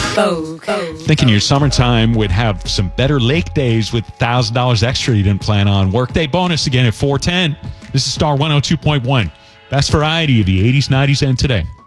Thinking your summertime would have some better lake days with $1,000 extra you didn't plan on. Workday bonus again at 410. This is Star 102.1. Best variety of the 80s, 90s, and today.